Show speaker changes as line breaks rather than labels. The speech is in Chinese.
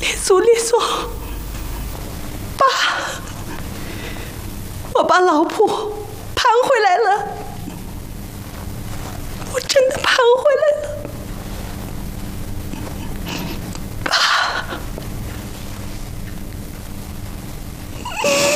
烈祖，爸，我把老婆盼回来了，我真的盼回来了，爸。